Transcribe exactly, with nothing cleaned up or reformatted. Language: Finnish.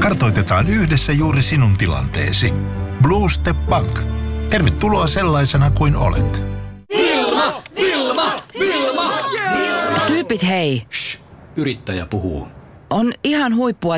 Kartoitetaan yhdessä juuri sinun tilanteesi. Blue Step Bank. Tervetuloa sellaisena kuin olet. Vilma! Vilma! Vilma! Tyypit hei. Shh, yrittäjä puhuu. On ihan huippua